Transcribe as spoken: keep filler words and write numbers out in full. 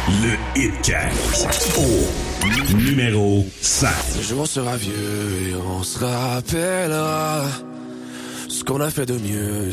Le Hitcast. Au numéro cinq. Le jour sera vieux et on se rappellera ce qu'on a fait de mieux.